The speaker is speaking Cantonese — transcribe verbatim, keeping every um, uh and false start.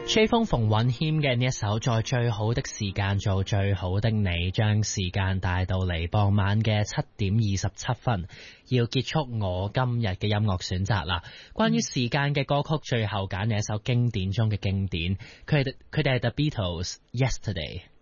吹風馮允謙嘅呢一首在最好的時間做最好的你，將時間帶到嚟傍晚嘅七點二十七分，要結束我今日嘅音樂選擇啦。關於時間嘅歌曲，最後揀嘅一首經典中嘅經典，佢哋佢哋係 The Beatles Yesterday。